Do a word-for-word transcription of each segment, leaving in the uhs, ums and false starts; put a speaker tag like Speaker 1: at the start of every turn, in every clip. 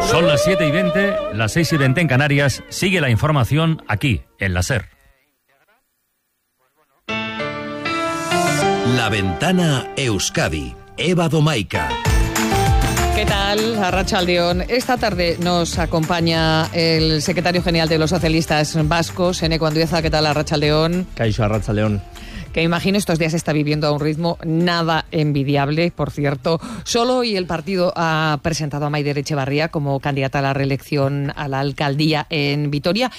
Speaker 1: Son las siete y veinte, las seis y veinte en Canarias. Sigue la información aquí, en la SER.
Speaker 2: La Ventana Euskadi. Eva Domaica.
Speaker 3: ¿Qué tal, Arratsaldeon? Esta tarde nos acompaña el secretario general de los socialistas vascos, Eneko Andueza. ¿Qué tal, Arratsaldeon?
Speaker 4: Kaixo, Arratsaldeon.
Speaker 3: Que imagino estos días está viviendo a un ritmo nada envidiable, por cierto. Solo hoy el partido ha presentado a Maider Etxebarria como candidata a la reelección a la alcaldía en Vitoria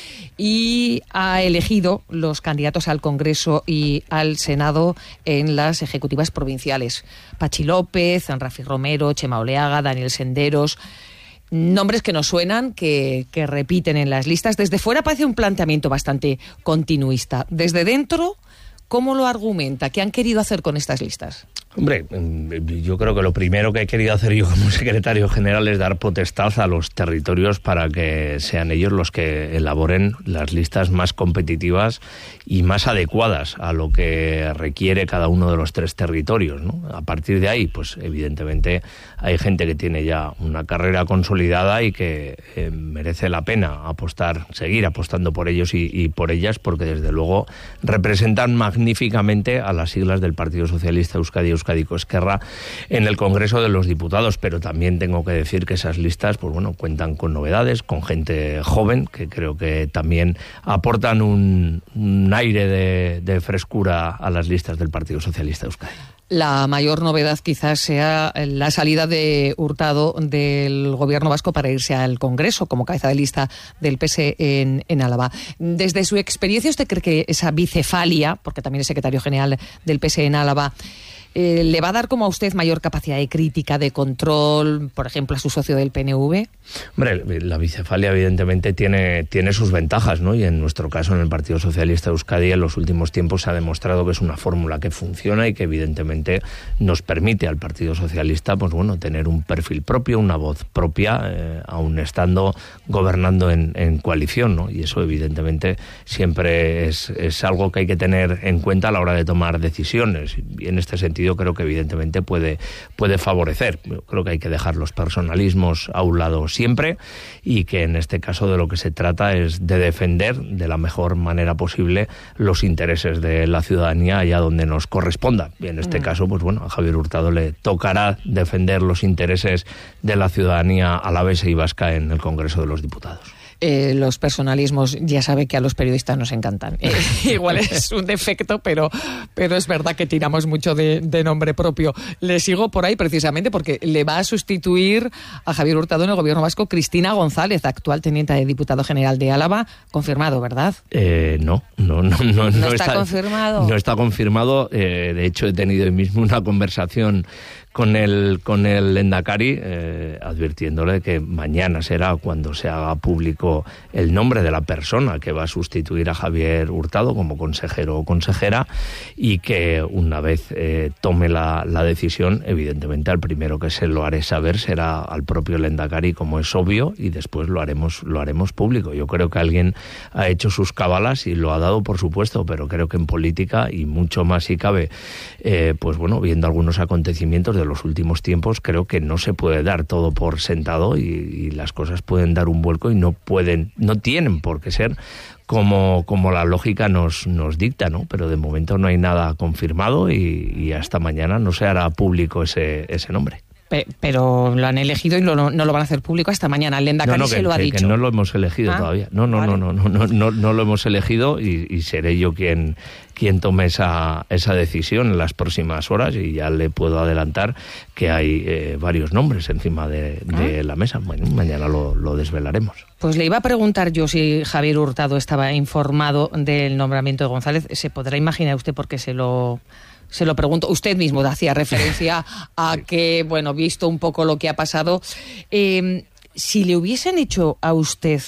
Speaker 3: y ha elegido los candidatos al Congreso y al Senado en las ejecutivas provinciales. Pachi López, Rafi Romero, Chema Oleaga, Daniel Senderos. Nombres que nos suenan, que, que repiten en las listas. Desde fuera parece un planteamiento bastante continuista. Desde dentro, ¿cómo lo argumenta? ¿Qué han querido hacer con estas listas?
Speaker 4: Hombre, yo creo que lo primero que he querido hacer yo como secretario general es dar potestad a los territorios para que sean ellos los que elaboren las listas más competitivas y más adecuadas a lo que requiere cada uno de los tres territorios, ¿no? A partir de ahí, pues evidentemente hay gente que tiene ya una carrera consolidada y que eh, merece la pena apostar, seguir apostando por ellos y, y por ellas, porque desde luego representan magníficamente a las siglas del Partido Socialista Euskadi Euskadiko Esquerra en el Congreso de los Diputados. Pero también tengo que decir que esas listas, pues bueno, cuentan con novedades, con gente joven, que creo que también aportan un, un aire de, de frescura a las listas del Partido Socialista Euskadi.
Speaker 3: La mayor novedad quizás sea la salida de Hurtado del gobierno vasco para irse al Congreso como cabeza de lista del P S en, en Álava. Desde su experiencia, ¿usted cree que esa bicefalia, porque también es secretario general del P S en Álava, eh, le va a dar como a usted mayor capacidad de crítica, de control, por ejemplo, a su socio del P N V?
Speaker 4: Hombre, la bicefalia evidentemente tiene, tiene sus ventajas, ¿no? Y en nuestro caso, en el Partido Socialista Euskadi, en los últimos tiempos se ha demostrado que es una fórmula que funciona y que evidentemente nos permite al Partido Socialista, pues bueno, tener un perfil propio, una voz propia, eh, aún estando gobernando en, en coalición, ¿no? Y eso evidentemente siempre es, es algo que hay que tener en cuenta a la hora de tomar decisiones. Y en este sentido creo que evidentemente puede, puede favorecer. Yo creo que hay que dejar los personalismos a un lado siempre y que en este caso de lo que se trata es de defender de la mejor manera posible los intereses de la ciudadanía allá donde nos corresponda. Y en este mm. caso, pues bueno, a Javier Hurtado le tocará defender los intereses de la ciudadanía alavesa y vasca en el Congreso de los Diputados.
Speaker 3: Eh, los personalismos ya sabe que a los periodistas nos encantan. Eh, igual es un defecto, pero, pero es verdad que tiramos mucho de, de nombre propio. Le sigo por ahí precisamente porque le va a sustituir a Javier Hurtado en el gobierno vasco Cristina González, actual teniente de diputado general de Álava. Confirmado, ¿verdad?
Speaker 4: Eh, no, no, no, no,
Speaker 3: no,
Speaker 4: no
Speaker 3: está, está confirmado.
Speaker 4: No está confirmado. Eh, de hecho, he tenido hoy mismo una conversación con el con el Lehendakari, eh, advirtiéndole que mañana será cuando se haga público el nombre de la persona que va a sustituir a Javier Hurtado como consejero o consejera, y que una vez eh, tome la, la decisión, evidentemente al primero que se lo haré saber será al propio Lehendakari, como es obvio, y después lo haremos lo haremos público. Yo creo que alguien ha hecho sus cábalas y lo ha dado, por supuesto, pero creo que en política, y mucho más si cabe, eh, pues bueno, viendo algunos acontecimientos de los últimos tiempos, creo que no se puede dar todo por sentado y, y las cosas pueden dar un vuelco y no pueden, no tienen por qué ser como, como la lógica nos, nos dicta, ¿no? Pero de momento no hay nada confirmado y, y hasta mañana no se hará público ese, ese nombre.
Speaker 3: Pero lo han elegido y lo, no, no lo van a hacer público hasta mañana. El Lehendakari
Speaker 4: no, no, que,
Speaker 3: se lo ha
Speaker 4: que,
Speaker 3: dicho.
Speaker 4: Que no lo hemos elegido
Speaker 3: ¿Ah?
Speaker 4: todavía. No, no, vale. no, no, no, no, no, no lo hemos elegido y, y seré yo quien, quien tome esa, esa decisión en las próximas horas, y ya le puedo adelantar que hay eh, varios nombres encima de, de ¿Ah? la mesa. Bueno, mañana lo, lo desvelaremos.
Speaker 3: Pues le iba a preguntar yo si Javier Hurtado estaba informado del nombramiento de González. Se podrá imaginar usted por qué se lo... Se lo pregunto, usted mismo hacía referencia a que, bueno, visto un poco lo que ha pasado, eh, si le hubiesen hecho a usted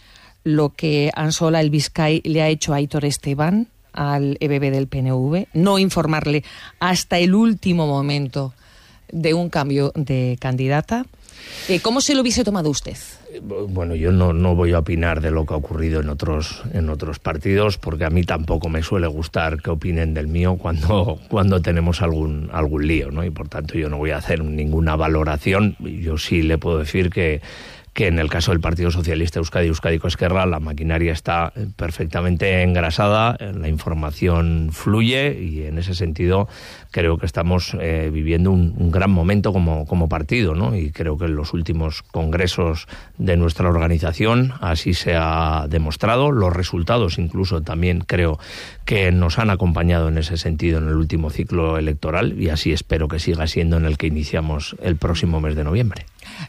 Speaker 3: lo que Ansola El Vizcay le ha hecho a Aitor Esteban, al E B B del P N V, no informarle hasta el último momento de un cambio de candidata, eh, ¿cómo se lo hubiese tomado usted?
Speaker 4: Bueno, yo no, no voy a opinar de lo que ha ocurrido en otros en otros partidos, porque a mí tampoco me suele gustar que opinen del mío cuando cuando tenemos algún algún lío, ¿no? Y por tanto yo no voy a hacer ninguna valoración. Yo sí le puedo decir que que en el caso del Partido Socialista Euskadi, Euskadiko Ezkerra, la maquinaria está perfectamente engrasada, la información fluye y en ese sentido creo que estamos eh, viviendo un, un gran momento como, como partido, ¿no? Y creo que en los últimos congresos de nuestra organización así se ha demostrado. Los resultados incluso también creo que nos han acompañado en ese sentido en el último ciclo electoral y así espero que siga siendo en el que iniciamos el próximo mes de noviembre.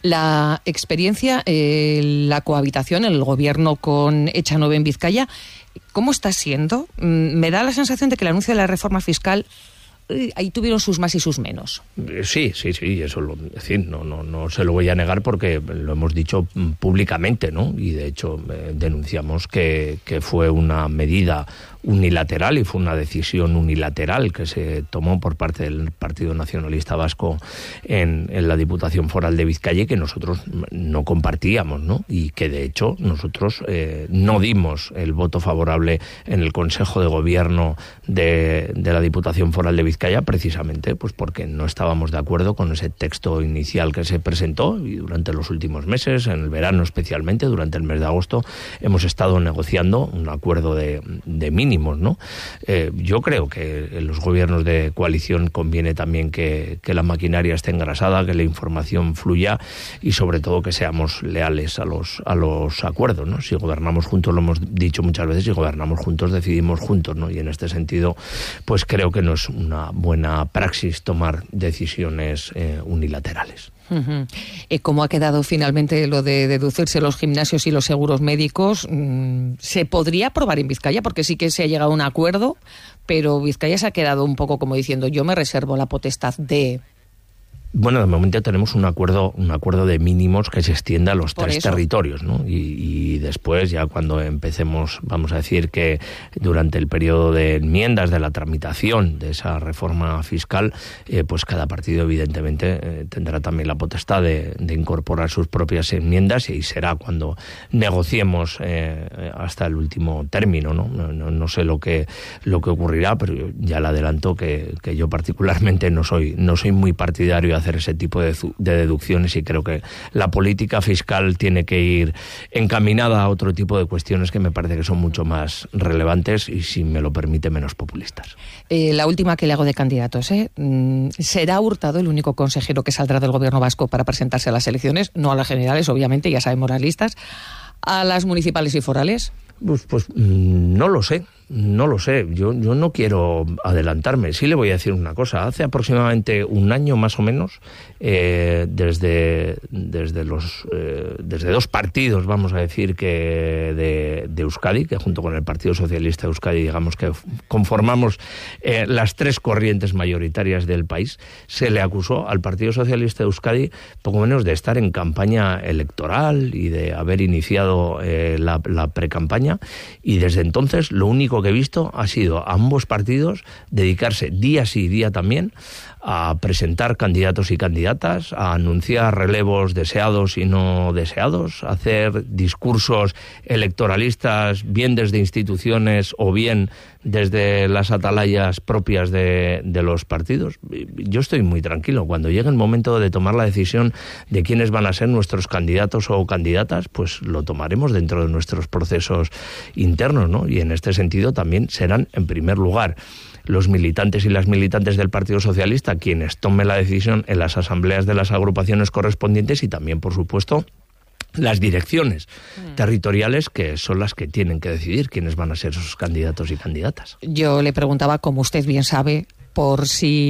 Speaker 3: La experiencia, eh, la cohabitación, el gobierno con Echanove en Vizcaya, ¿cómo está siendo? Me da la sensación de que el anuncio de la reforma fiscal, ahí tuvieron sus más y sus menos.
Speaker 4: Sí, sí, sí, eso lo, es decir, no, no, no se lo voy a negar porque lo hemos dicho públicamente, ¿no? Y de hecho eh, denunciamos que, que fue una medida unilateral y fue una decisión unilateral que se tomó por parte del Partido Nacionalista Vasco en, en la Diputación Foral de Vizcaya y que nosotros no compartíamos, ¿no? Y que de hecho nosotros eh, no dimos el voto favorable en el Consejo de Gobierno de, de la Diputación Foral de Vizcaya precisamente pues porque no estábamos de acuerdo con ese texto inicial que se presentó y durante los últimos meses, en el verano especialmente, durante el mes de agosto, hemos estado negociando un acuerdo de, de mínimo. ¿no? Eh, yo creo que en los gobiernos de coalición conviene también que, que la maquinaria esté engrasada, que la información fluya y sobre todo que seamos leales a los a los acuerdos, ¿no? Si gobernamos juntos, lo hemos dicho muchas veces, si gobernamos juntos decidimos juntos, ¿no? Y en este sentido, pues creo que no es una buena praxis tomar decisiones eh, unilaterales.
Speaker 3: Uh-huh. ¿Cómo ha quedado finalmente lo de deducirse los gimnasios y los seguros médicos? ¿Se podría aprobar en Vizcaya? Porque sí que se ha llegado a un acuerdo, pero Vizcaya se ha quedado un poco como diciendo yo me reservo la potestad de...
Speaker 4: Bueno, de momento tenemos un acuerdo un acuerdo de mínimos que se extiende a los
Speaker 3: Por
Speaker 4: tres
Speaker 3: eso.
Speaker 4: territorios, ¿no? Y, y después, ya cuando empecemos, vamos a decir que durante el periodo de enmiendas, de la tramitación de esa reforma fiscal, eh, pues cada partido evidentemente eh, tendrá también la potestad de, de incorporar sus propias enmiendas y será cuando negociemos eh, hasta el último término, ¿no? No, no, no sé lo que lo que ocurrirá, pero ya le adelanto que, que yo particularmente no soy no soy muy partidario de hacer ese tipo de, de deducciones y creo que la política fiscal tiene que ir encaminada a otro tipo de cuestiones que me parece que son mucho más relevantes y, si me lo permite, menos populistas.
Speaker 3: Eh, la última que le hago de candidatos, ¿eh? ¿Será Hurtado el único consejero que saldrá del gobierno vasco para presentarse a las elecciones? No a las generales, obviamente, ya sabemos las listas. ¿A las municipales y forales?
Speaker 4: Pues, pues no lo sé. No lo sé, yo, yo no quiero adelantarme. Sí le voy a decir una cosa. Hace aproximadamente un año más o menos, eh, desde, desde, los, eh, desde dos partidos, vamos a decir, que de, de Euskadi, que junto con el Partido Socialista de Euskadi, digamos que conformamos eh, las tres corrientes mayoritarias del país, se le acusó al Partido Socialista de Euskadi poco menos de estar en campaña electoral y de haber iniciado eh, la, la precampaña. Y desde entonces lo único que he visto ha sido a ambos partidos dedicarse día sí y día también a presentar candidatos y candidatas, a anunciar relevos deseados y no deseados, a hacer discursos electoralistas bien desde instituciones o bien desde las atalayas propias de, de los partidos. Yo estoy muy tranquilo. Cuando llegue el momento de tomar la decisión de quiénes van a ser nuestros candidatos o candidatas, pues lo tomaremos dentro de nuestros procesos internos, ¿no? Y en este sentido también serán, en primer lugar, los militantes y las militantes del Partido Socialista quienes tomen la decisión en las asambleas de las agrupaciones correspondientes y también, por supuesto, las direcciones mm. territoriales, que son las que tienen que decidir quiénes van a ser sus candidatos y candidatas.
Speaker 3: Yo le preguntaba, como usted bien sabe, por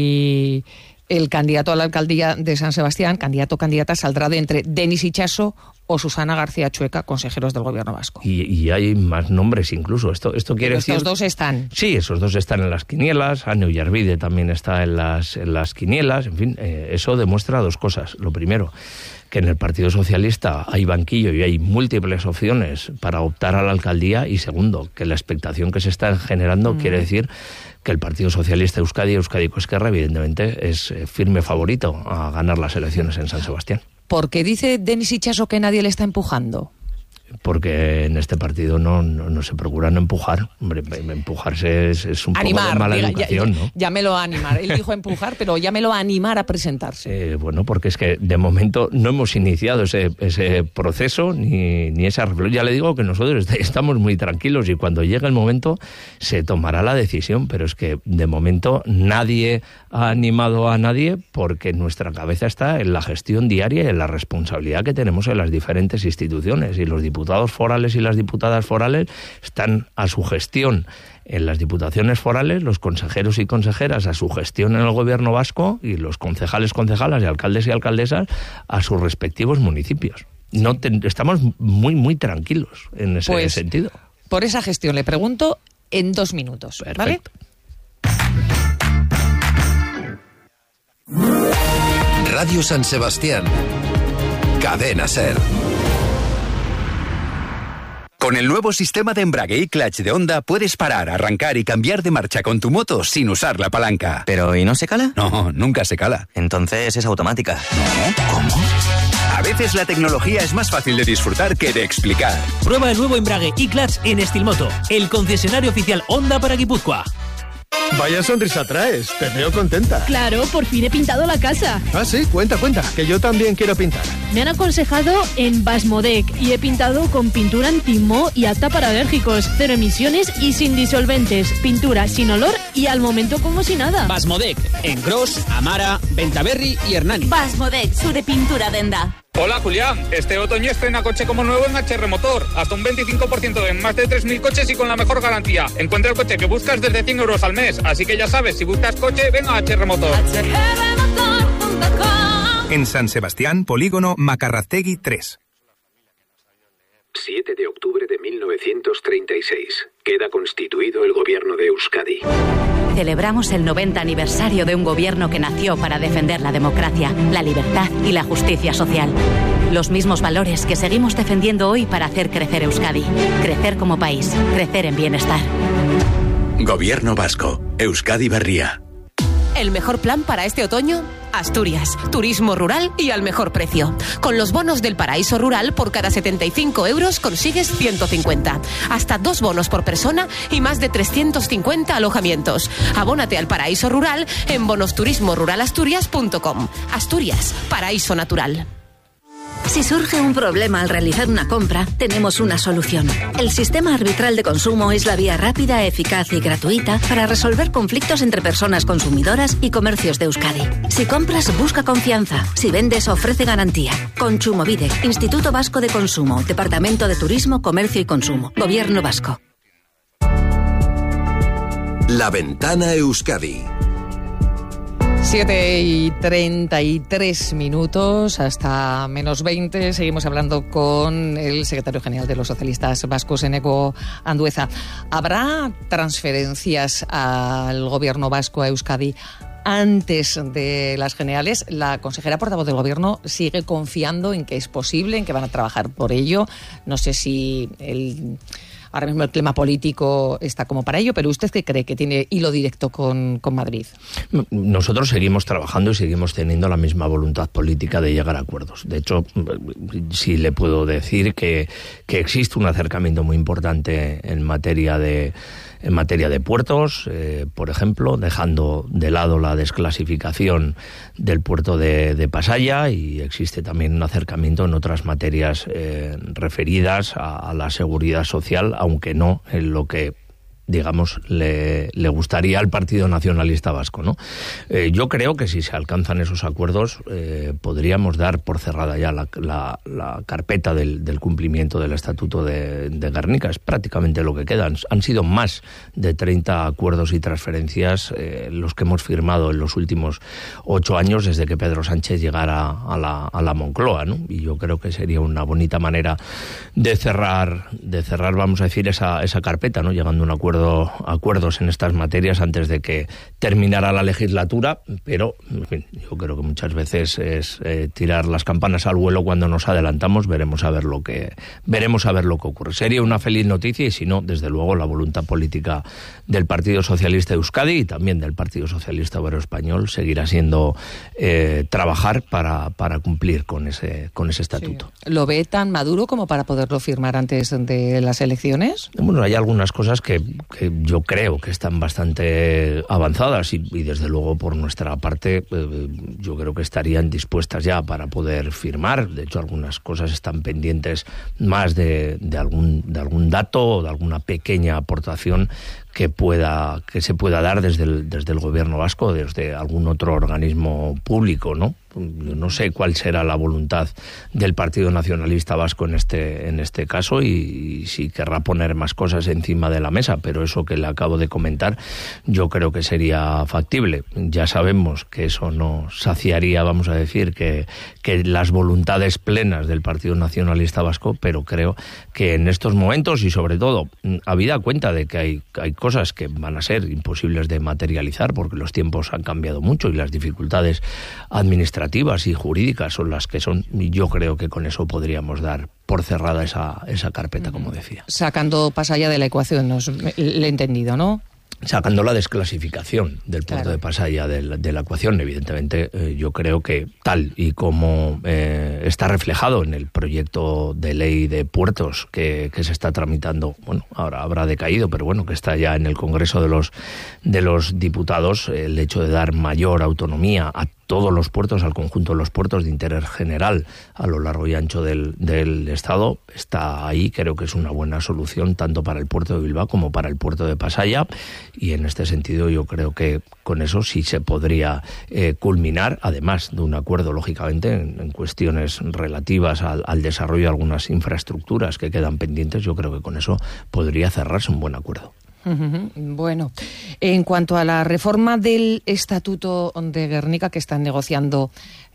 Speaker 3: si el candidato a la alcaldía de San Sebastián, candidato o candidata, saldrá de entre Denis Itxaso o Susana García Chueca, consejeros del gobierno vasco.
Speaker 4: Y, y hay más nombres incluso. Esto, esto quiere
Speaker 3: Pero
Speaker 4: decir...
Speaker 3: estos dos están.
Speaker 4: Sí, esos dos están en las quinielas. Ane Ullarvide también está en las, en las quinielas. En fin, eh, eso demuestra dos cosas. Lo primero, que en el Partido Socialista hay banquillo y hay múltiples opciones para optar a la alcaldía. Y segundo, que la expectación que se está generando mm. quiere decir que el Partido Socialista Euskadi, Euskadiko Ezkerra, evidentemente es firme favorito a ganar las elecciones en San Sebastián.
Speaker 3: ¿Por qué dice Denis Itxaso que nadie le está empujando?
Speaker 4: porque en este partido no, no, no se procuran empujar. Hombre, empujarse es, es un
Speaker 3: animar,
Speaker 4: poco de mala
Speaker 3: diga,
Speaker 4: educación,
Speaker 3: ya,
Speaker 4: ¿no?
Speaker 3: Llámelo a animar. Él dijo empujar, pero llámelo a animar a presentarse.
Speaker 4: Eh, bueno, porque es que de momento no hemos iniciado ese, ese proceso ni, ni esa reflexión. Ya le digo que nosotros estamos muy tranquilos y cuando llegue el momento se tomará la decisión, pero es que de momento nadie ha animado a nadie porque nuestra cabeza está en la gestión diaria y en la responsabilidad que tenemos en las diferentes instituciones, y los diputados forales y las diputadas forales están a su gestión en las diputaciones forales, los consejeros y consejeras a su gestión en el gobierno vasco y los concejales, concejalas y alcaldes y alcaldesas a sus respectivos municipios. No te, estamos muy, muy tranquilos en ese
Speaker 3: pues,
Speaker 4: sentido.
Speaker 3: Por esa gestión le pregunto en dos minutos.
Speaker 4: Perfecto.
Speaker 3: ¿Vale?
Speaker 2: Radio San Sebastián. Cadena SER. Con el nuevo sistema de embrague y clutch de Honda puedes parar, arrancar y cambiar de marcha con tu moto sin usar la palanca.
Speaker 5: ¿Pero y no se cala?
Speaker 2: No, nunca se cala.
Speaker 5: Entonces es automática.
Speaker 2: ¿No? ¿Cómo? A veces la tecnología es más fácil de disfrutar que de explicar.
Speaker 6: Prueba el nuevo embrague y clutch en Estilmoto, el concesionario oficial Honda para Guipúzcoa.
Speaker 7: Vaya sonrisa traes, te veo contenta.
Speaker 8: Claro, por fin he pintado la casa.
Speaker 7: Ah, sí, cuenta, cuenta, que yo también quiero pintar.
Speaker 8: Me han aconsejado en Basmodec y he pintado con pintura anti-moho y apta para alérgicos, cero emisiones y sin disolventes, pintura sin olor y al momento como si nada.
Speaker 6: Basmodec, en Gros, Amara, Ventaverri y Hernani.
Speaker 9: Basmodec, su de pintura Denda.
Speaker 10: Hola Julián, este otoño estrena coche como nuevo en H R Motor, hasta un veinticinco por ciento en más de tres mil coches y con la mejor garantía. Encuentra el coche que buscas desde cien euros al mes, así que ya sabes, si buscas coche, ven a H R Motor.
Speaker 9: H R motor punto com.
Speaker 11: En San Sebastián, polígono Macarraztegui tres.
Speaker 12: siete de octubre de mil novecientos treinta y seis. Queda constituido el gobierno de Euskadi.
Speaker 9: Celebramos el noventa aniversario de un gobierno que nació para defender la democracia, la libertad y la justicia social. Los mismos valores que seguimos defendiendo hoy para hacer crecer Euskadi. Crecer como país, crecer en bienestar.
Speaker 2: Gobierno vasco, Euskadi Berria.
Speaker 13: El mejor plan para este otoño, Asturias, turismo rural y al mejor precio. Con los bonos del Paraíso Rural, por cada setenta y cinco euros consigues ciento cincuenta. Hasta dos bonos por persona y más de trescientos cincuenta alojamientos. Abónate al Paraíso Rural en bonos turismo rural asturias punto com. Asturias, paraíso natural.
Speaker 14: Si surge un problema al realizar una compra, tenemos una solución. El sistema arbitral de consumo es la vía rápida, eficaz y gratuita para resolver conflictos entre personas consumidoras y comercios de Euskadi. Si compras, busca confianza. Si vendes, ofrece garantía. Kontsumobide, Instituto Vasco de Consumo, Departamento de Turismo, Comercio y Consumo, Gobierno Vasco.
Speaker 2: La Ventana Euskadi.
Speaker 3: siete y treinta y tres minutos, hasta menos veinte. Seguimos hablando con el secretario general de los socialistas vascos, Eneko Andueza. ¿Habrá transferencias al gobierno vasco, a Euskadi, antes de las generales? La consejera portavoz del gobierno sigue confiando en que es posible, en que van a trabajar por ello. No sé si el... Ahora mismo el clima político está como para ello, pero ¿usted qué cree que tiene hilo directo con, con Madrid?
Speaker 4: Nosotros seguimos trabajando y seguimos teniendo la misma voluntad política de llegar a acuerdos. De hecho, sí le puedo decir que, que existe un acercamiento muy importante en materia de en materia de puertos, eh, por ejemplo, dejando de lado la desclasificación del puerto de, de Pasaya, y existe también un acercamiento en otras materias eh, referidas a, a la seguridad social, aunque no en lo que digamos, le, le gustaría al Partido Nacionalista Vasco, ¿no? Eh, yo creo que si se alcanzan esos acuerdos eh, podríamos dar por cerrada ya la, la, la carpeta del, del cumplimiento del Estatuto de, de Gernika. Es prácticamente lo que quedan. Han sido más de treinta acuerdos y transferencias eh, los que hemos firmado en los últimos ocho años desde que Pedro Sánchez llegara a la, a la Moncloa, ¿no? Y yo creo que sería una bonita manera de cerrar, de cerrar, vamos a decir, esa, esa carpeta, ¿no? Llegando a un acuerdo acuerdo, acuerdos en estas materias antes de que terminara la legislatura, pero en fin, yo creo que muchas veces es eh, tirar las campanas al vuelo cuando nos adelantamos. Veremos a ver lo que veremos a ver lo que ocurre. Sería una feliz noticia, y si no, desde luego la voluntad política del Partido Socialista de Euskadi y también del Partido Socialista Obrero Español seguirá siendo eh, trabajar para, para cumplir con ese con ese estatuto.
Speaker 3: Sí. ¿Lo ve tan maduro como para poderlo firmar antes de las elecciones?
Speaker 4: Bueno, hay algunas cosas que, que yo creo que están bastante avanzadas y, y desde luego por nuestra parte eh, yo creo que estarían dispuestas ya para poder firmar. De hecho, algunas cosas están pendientes más de, de algún de algún dato o de alguna pequeña aportación que pueda que se pueda dar desde el, desde el gobierno vasco, desde algún otro organismo público, ¿no? Yo no sé cuál será la voluntad del Partido Nacionalista Vasco en este en este caso y, y si querrá poner más cosas encima de la mesa, pero eso que le acabo de comentar yo creo que sería factible. Ya sabemos que eso no saciaría, vamos a decir, que, que las voluntades plenas del Partido Nacionalista Vasco, pero creo que en estos momentos y sobre todo, habida cuenta de que hay, hay cosas que van a ser imposibles de materializar porque los tiempos han cambiado mucho y las dificultades administrativas y jurídicas son las que son, y yo creo que con eso podríamos dar por cerrada esa, esa carpeta, como decía.
Speaker 3: Sacando Pasaia de la ecuación, nos, le he entendido, ¿no?
Speaker 4: Sacando la desclasificación del puerto claro. de Pasaia de la, de la ecuación, evidentemente eh, yo creo que tal y como eh, está reflejado en el proyecto de ley de puertos que, que se está tramitando, bueno, ahora habrá decaído, pero bueno, que está ya en el Congreso de los, de los Diputados, el hecho de dar mayor autonomía a todos los puertos, al conjunto de los puertos de interés general a lo largo y ancho del, del Estado, está ahí. Creo que es una buena solución tanto para el puerto de Bilbao como para el puerto de Pasaia, y en este sentido yo creo que con eso sí se podría eh, culminar, además de un acuerdo, lógicamente, en, en cuestiones relativas al, al desarrollo de algunas infraestructuras que quedan pendientes. Yo creo que con eso podría cerrarse un buen acuerdo.
Speaker 3: Bueno, en cuanto a la reforma del Estatuto de Gernika que están negociando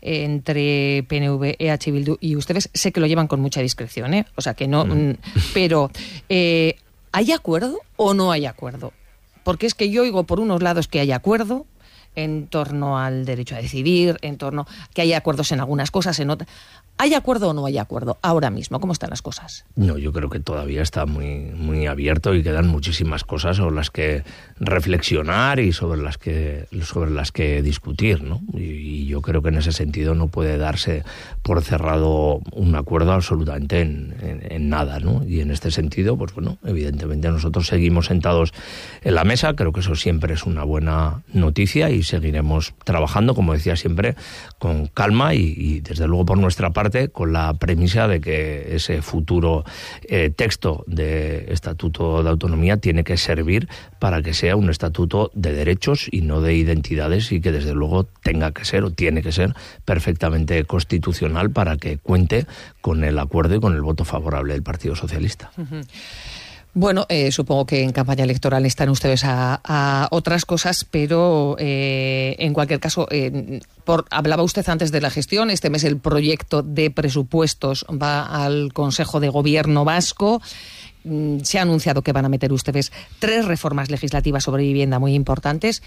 Speaker 3: entre P N V, E H Bildu y ustedes, sé que lo llevan con mucha discreción, ¿eh? O sea que no, mm. pero eh, ¿hay acuerdo o no hay acuerdo? Porque es que yo oigo por unos lados que hay acuerdo en torno al derecho a decidir, en torno que hay acuerdos en algunas cosas, en otras. ¿Hay acuerdo o no hay acuerdo ahora mismo? ¿Cómo están las cosas?
Speaker 4: No, yo creo que todavía está muy, muy abierto y quedan muchísimas cosas sobre las que reflexionar y sobre las que, sobre las que discutir, ¿no? Y, y yo creo que en ese sentido no puede darse por cerrado un acuerdo absolutamente en, en, en nada, ¿no? Y en este sentido, pues bueno, evidentemente nosotros seguimos sentados en la mesa. Creo que eso siempre es una buena noticia y seguiremos trabajando, como decía siempre, con calma y, y desde luego por nuestra parte con la premisa de que ese futuro eh, texto de Estatuto de Autonomía tiene que servir para que sea un estatuto de derechos y no de identidades, y que desde luego tenga que ser o tiene que ser perfectamente constitucional para que cuente con el acuerdo y con el voto favorable del Partido Socialista.
Speaker 3: Uh-huh. Bueno, eh, supongo que en campaña electoral están ustedes a, a otras cosas, pero eh, en cualquier caso, eh, por, hablaba usted antes de la gestión. Este mes el proyecto de presupuestos va al Consejo de Gobierno vasco. Mm, se ha anunciado que van a meter ustedes tres reformas legislativas sobre vivienda muy importantes.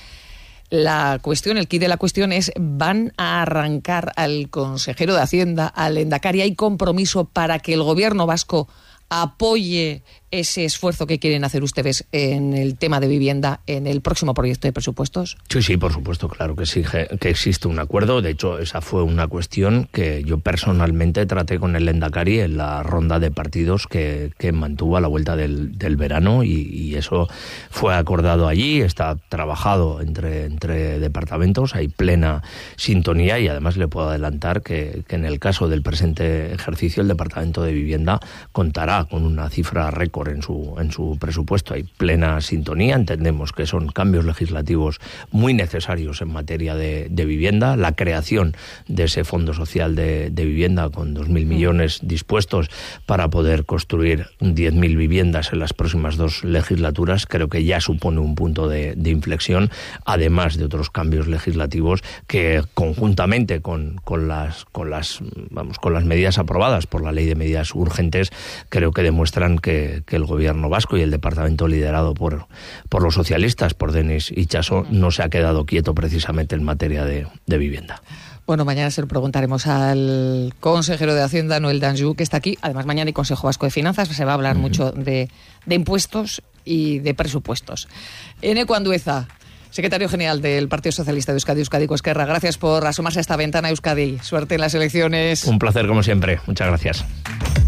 Speaker 3: La cuestión, el quid de la cuestión es, ¿van a arrancar al consejero de Hacienda, al Lehendakari? ¿Hay compromiso para que el Gobierno vasco apoye ese esfuerzo que quieren hacer ustedes en el tema de vivienda en el próximo proyecto de presupuestos?
Speaker 4: Sí, sí, por supuesto, claro que sí, que existe un acuerdo. De hecho, esa fue una cuestión que yo personalmente traté con el Lehendakari en la ronda de partidos que, que mantuvo a la vuelta del, del verano, y, y eso fue acordado allí, está trabajado entre, entre departamentos, hay plena sintonía, y además le puedo adelantar que, que en el caso del presente ejercicio el Departamento de Vivienda contará con una cifra récord en su en su presupuesto. Hay plena sintonía, entendemos que son cambios legislativos muy necesarios en materia de, de vivienda, la creación de ese Fondo Social de, de Vivienda con dos mil millones dispuestos para poder construir diez mil viviendas en las próximas dos legislaturas, creo que ya supone un punto de, de inflexión, además de otros cambios legislativos que conjuntamente con, con las con las vamos con las medidas aprobadas por la Ley de Medidas Urgentes, creo que demuestran que que el gobierno vasco y el departamento liderado por, por los socialistas, por Denis Itxaso, no se ha quedado quieto precisamente en materia de, de vivienda.
Speaker 3: Bueno, mañana se lo preguntaremos al consejero de Hacienda, Noel Danjou, que está aquí. Además, mañana hay Consejo Vasco de Finanzas, se va a hablar uh-huh. mucho de, de impuestos y de presupuestos. Eneco Andueza, secretario general del Partido Socialista de Euskadi, Euskadiko Ezkerra, gracias por asomarse a esta ventana, Euskadi. Suerte en las elecciones.
Speaker 4: Un placer, como siempre. Muchas gracias.